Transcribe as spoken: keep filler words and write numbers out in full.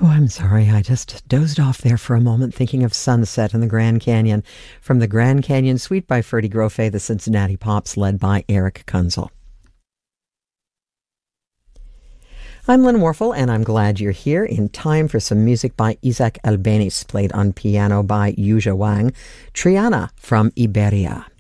Oh, I'm sorry. I just dozed off there for a moment thinking of Sunset in the Grand Canyon. From the Grand Canyon Suite by Ferdy Grofé, the Cincinnati Pops, led by Eric Kunzel. I'm Lynn Warfel, and I'm glad you're here in time for some music by Isaac Albeniz, played on piano by Yuja Wang, Triana from Iberia.